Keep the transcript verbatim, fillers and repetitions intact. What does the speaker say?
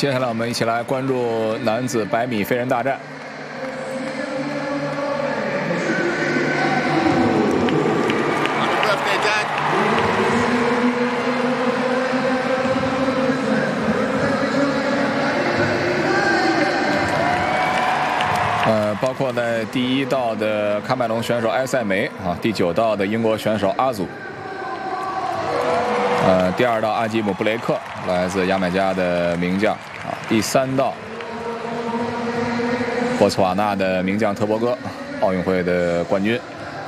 接下来我们一起来关注男子百米飞人大战。呃，包括在第一道的喀麦隆选手埃塞梅啊，第九道的英国选手阿祖，呃，第二道阿基姆布雷克来自牙买加的名将啊，第三道博茨瓦纳的名将特伯戈，奥运会的冠军。